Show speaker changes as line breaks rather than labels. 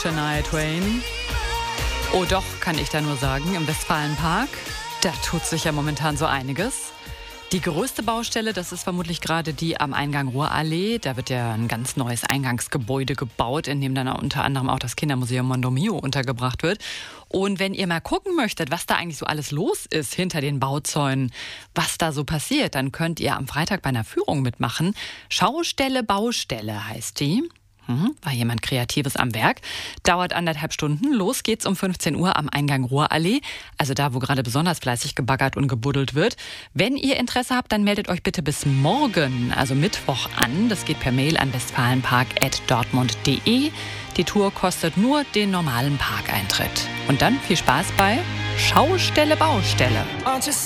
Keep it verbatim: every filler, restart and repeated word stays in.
Shania Twain. Oh doch, kann ich da nur sagen, im Westfalenpark, da tut sich ja momentan so einiges. Die größte Baustelle, das ist vermutlich gerade die am Eingang Ruhrallee. Da wird ja ein ganz neues Eingangsgebäude gebaut, in dem dann unter anderem auch das Kindermuseum Mondo Mio untergebracht wird. Und wenn ihr mal gucken möchtet, was da eigentlich so alles los ist hinter den Bauzäunen, was da so passiert, dann könnt ihr am Freitag bei einer Führung mitmachen. Schaustelle Baustelle heißt die. Hm, war jemand Kreatives am Werk. Dauert anderthalb Stunden. Los geht's um fünfzehn Uhr am Eingang Ruhrallee. Also da, wo gerade besonders fleißig gebaggert und gebuddelt wird. Wenn ihr Interesse habt, dann meldet euch bitte bis morgen, also Mittwoch, an. Das geht per Mail an westfalenpark at dortmund punkt de. Die Tour kostet nur den normalen Parkeintritt. Und dann viel Spaß bei Schaustelle Baustelle.